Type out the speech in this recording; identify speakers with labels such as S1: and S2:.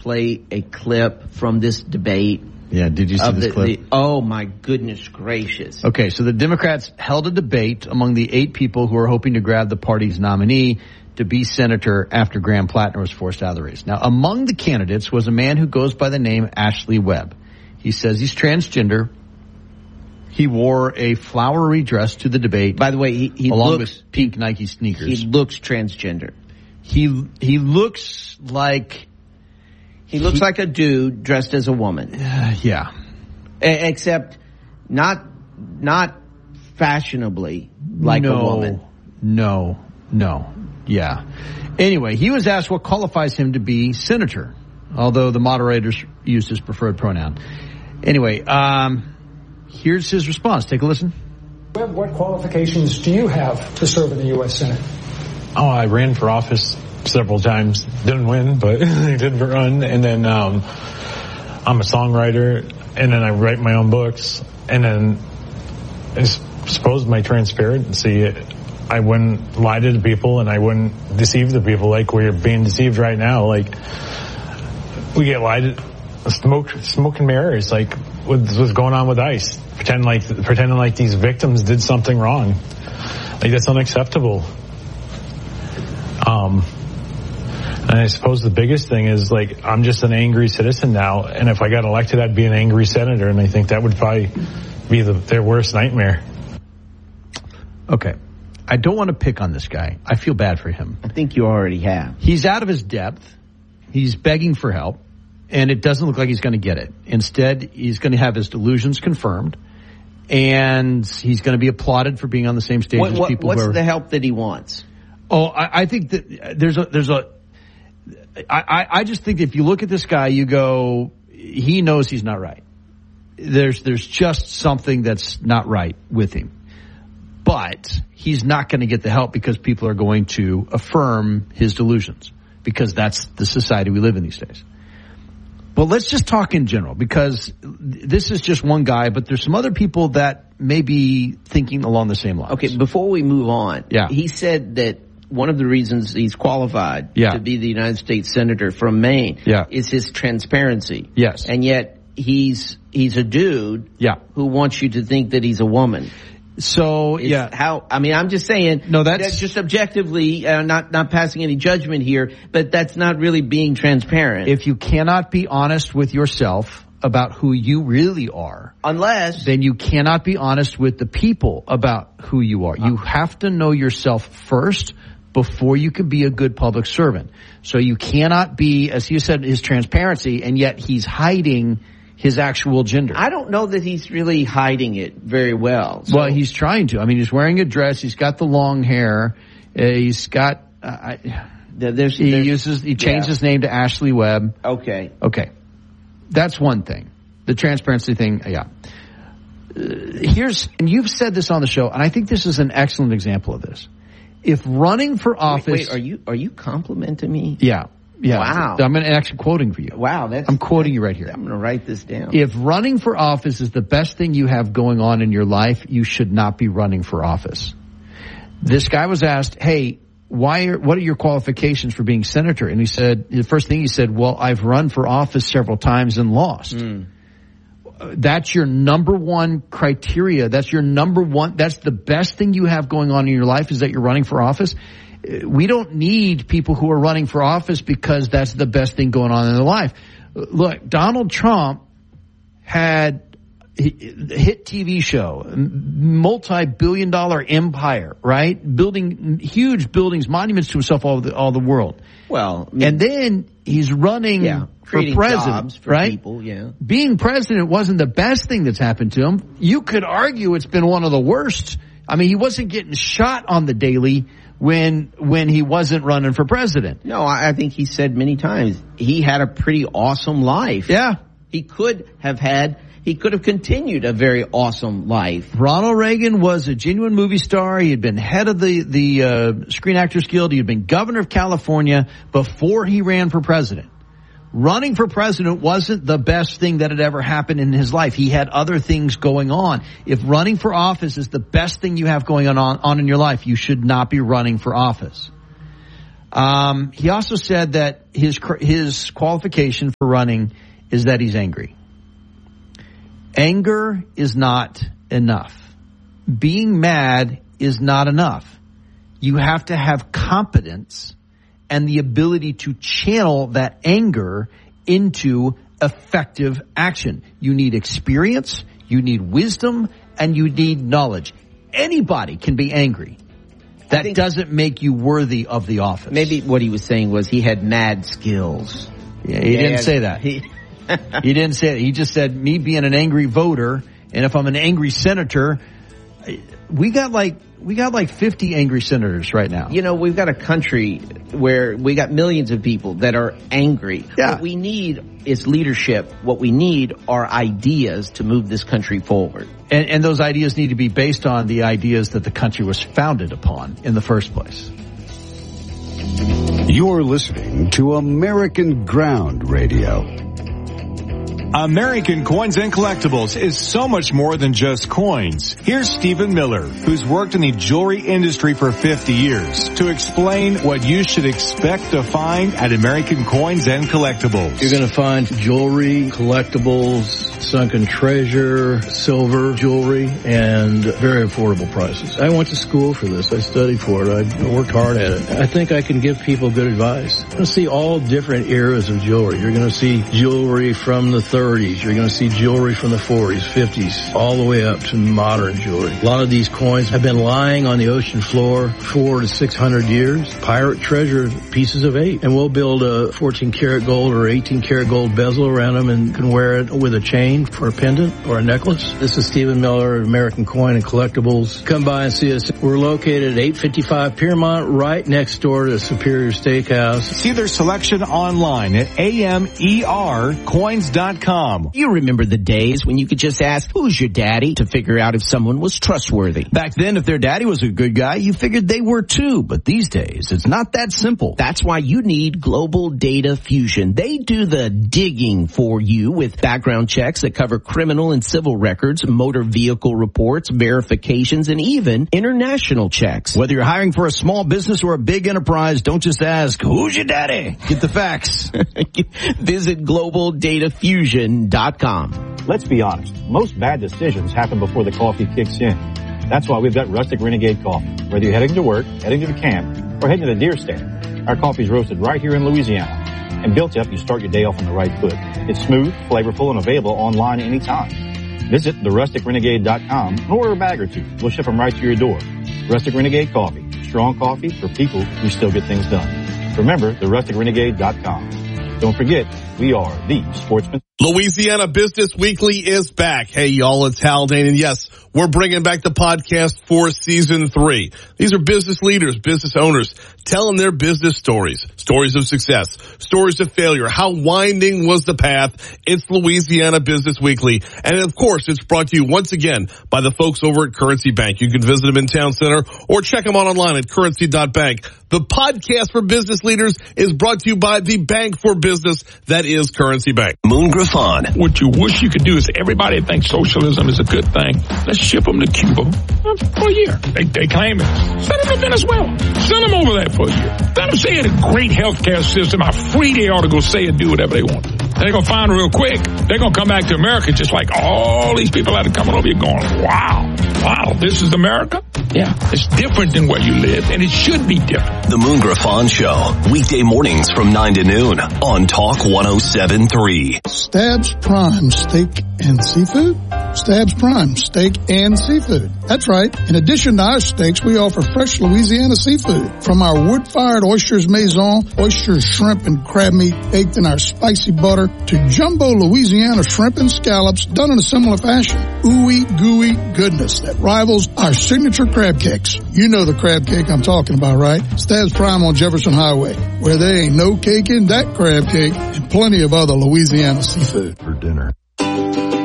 S1: play a clip from this debate.
S2: Yeah, did you see this clip?
S1: Oh, my goodness gracious.
S2: Okay, so the Democrats held a debate among the 8 people who are hoping to grab the party's nominee to be senator after Graham Plattner was forced out of the race. Now, among the candidates was a man who goes by the name Ashley Webb. He says he's transgender. He wore a flowery dress to the debate.
S1: By the way, he
S2: along
S1: looks,
S2: with pink Nike sneakers.
S1: He looks transgender.
S2: He looks like...
S1: He looks like a dude dressed as a woman.
S2: Yeah.
S1: Except not fashionably like a woman.
S2: No. Yeah. Anyway, he was asked what qualifies him to be senator, although the moderators used his preferred pronoun. Anyway, here's his response. Take a listen.
S3: What qualifications do you have to serve in the U.S. Senate?
S4: Oh, I ran for office several times. Didn't win, but I did run. And then I'm a songwriter, and then I write my own books. And then I suppose my transparency, I wouldn't lie to the people, and I wouldn't deceive the people like we're being deceived right now. Like, we get lied to, smoke and mirrors, like what's going on with ICE. Pretending like these victims did something wrong. Like, that's unacceptable. And I suppose the biggest thing is, like, I'm just an angry citizen now, and if I got elected, I'd be an angry senator, and I think that would probably be their worst nightmare.
S2: Okay. I don't want to pick on this guy. I feel bad for him.
S1: I think you already have.
S2: He's out of his depth. He's begging for help, and it doesn't look like he's going to get it. Instead, he's going to have his delusions confirmed, and he's going to be applauded for being on the same stage as people.
S1: What's the help that he wants?
S2: Oh, I think that I just think if you look at this guy, you go, he knows he's not right. There's just something that's not right with him. But he's not going to get the help because people are going to affirm his delusions, because that's the society we live in these days. But let's just talk in general, because this is just one guy, but there's some other people that may be thinking along the same lines.
S1: Okay, before we move on,
S2: yeah.
S1: He said that one of the reasons he's qualified to be the United States Senator from Maine is his transparency.
S2: Yes.
S1: And yet he's a dude who wants you to think that he's a woman.
S2: So,
S1: I'm just saying, that's just objectively, not passing any judgment here, but that's not really being transparent.
S2: If you cannot be honest with yourself about who you really are, then you cannot be honest with the people about who you are. You have to know yourself first before you can be a good public servant. So you cannot be, as you said, his transparency, and yet he's hiding his actual gender.
S1: I don't know that he's really hiding it very well. So.
S2: Well, he's trying to. I mean, he's wearing a dress. He's got the long hair. He's got. He changed his name to Ashley Webb.
S1: Okay.
S2: That's one thing. The transparency thing. And you've said this on the show, and I think this is an excellent example of this. If running for office,
S1: wait, are you complimenting me?
S2: Yeah.
S1: Wow.
S2: I'm actually quoting for you.
S1: Wow.
S2: I'm quoting you right here.
S1: I'm going to write this down.
S2: If running for office is the best thing you have going on in your life, you should not be running for office. This guy was asked, hey, what are your qualifications for being senator? And he said, the first thing he said, well, I've run for office several times and lost. That's your number one criteria. That's the best thing you have going on in your life, is that you're running for office. We don't need people who are running for office because that's the best thing going on in their life. Look, Donald Trump had a hit TV show, multi-billion-dollar empire, right? Building huge buildings, monuments to himself all the world.
S1: Well,
S2: and then he's running for president,
S1: for
S2: right?
S1: People,
S2: Being president wasn't the best thing that's happened to him. You could argue it's been one of the worst. I mean, he wasn't getting shot on the daily when he wasn't running for president.
S1: No, I think he said many times he had a pretty awesome life.
S2: Yeah.
S1: He could have continued a very awesome life.
S2: Ronald Reagan was a genuine movie star. He had been head of the Screen Actors Guild. He had been governor of California before he ran for president. Running for president wasn't the best thing that had ever happened in his life. He had other things going on. If running for office is the best thing you have going on in your life, you should not be running for office. He also said that his qualification for running is that he's angry. Anger is not enough. Being mad is not enough. You have to have competence and the ability to channel that anger into effective action. You need experience, you need wisdom, and you need knowledge. Anybody can be angry. That doesn't make you worthy of the office.
S1: Maybe what he was saying was he had mad skills.
S2: Yeah, he didn't say that. He didn't say it. He just said, me being an angry voter, and if I'm an angry senator, we got like 50 angry senators right now.
S1: You know, we've got a country where we got millions of people that are angry.
S2: Yeah.
S1: What we need is leadership. What we need are ideas to move this country forward.
S2: And those ideas need to be based on the ideas that the country was founded upon in the first place.
S5: You're listening to American Ground Radio.
S6: American Coins and Collectibles is so much more than just coins. Here's Stephen Miller, who's worked in the jewelry industry for 50 years, to explain what you should expect to find at American Coins and Collectibles.
S7: You're going to find jewelry, collectibles, sunken treasure, silver jewelry, and very affordable prices. I went to school for this. I studied for it. I worked hard at it. I think I can give people good advice. You're going to see all different eras of jewelry. You're going to see jewelry from the 30s. You're going to see jewelry from the 40s, 50s, all the way up to modern jewelry. A lot of these coins have been lying on the ocean floor 400 to 600 years. Pirate treasure, pieces of 8. And we'll build a 14 karat gold or 18 karat gold bezel around them and can wear it with a chain for a pendant or a necklace. This is Stephen Miller, American Coin and Collectibles. Come by and see us. We're located at 855 Piermont, right next door to Superior Steakhouse.
S6: See their selection online at amercoins.com.
S8: You remember the days when you could just ask, who's your daddy, to figure out if someone was trustworthy. Back then, if their daddy was a good guy, you figured they were too. But these days, it's not that simple. That's why you need Global Data Fusion. They do the digging for you with background checks that cover criminal and civil records, motor vehicle reports, verifications, and even international checks. Whether you're hiring for a small business or a big enterprise, don't just ask, who's your daddy? Get the facts. Visit GlobalDataFusion.com.
S9: Let's be honest. Most bad decisions happen before the coffee kicks in. That's why we've got Rustic Renegade Coffee. Whether you're heading to work, heading to the camp, or heading to the deer stand, our coffee's roasted right here in Louisiana. And built up, you start your day off on the right foot. It's smooth, flavorful, and available online anytime. Visit therusticrenegade.com and order a bag or two. We'll ship them right to your door. Rustic Renegade Coffee. Strong coffee for people who still get things done. Remember, therusticrenegade.com. Don't forget, we are the Sportsman.
S10: Louisiana Business Weekly is back. Hey, y'all, it's Haldane, and yes, we're bringing back the podcast for season 3. These are business leaders, business owners, telling their business stories, stories of success, stories of failure. How winding was the path? It's Louisiana Business Weekly. And of course, it's brought to you once again by the folks over at Currency Bank. You can visit them in Town Center or check them out online at currency.bank. The podcast for business leaders is brought to you by the bank for business that is Currency Bank.
S11: Moon Griffon.
S12: What you wish you could do is everybody thinks socialism is a good thing. Let's ship them to Cuba for a year. They claim it. Send them to Venezuela. Send them over there for a year. Let them say it's a great healthcare system, how free they ought to go say and do whatever they want to. They're going to find real quick. They're going to come back to America just like all these people that are coming over here going, wow, this is America? Yeah, it's different than where you live, and it should be different.
S11: The Moon Griffon Show, weekday mornings from 9 to noon on Talk 107.3.
S13: Stabs Prime Steak and Seafood? Stabs Prime Steak and Seafood. That's right. In addition to our steaks, we offer fresh Louisiana seafood. From our wood-fired oysters maison, oysters, shrimp, and crab meat baked in our spicy butter, to jumbo Louisiana shrimp and scallops done in a similar fashion. Ooey gooey goodness that rivals our signature crab cakes. You know the crab cake I'm talking about, right? Stabs Prime on Jefferson Highway, where there ain't no cake in that crab cake, and plenty of other Louisiana seafood.
S14: For dinner.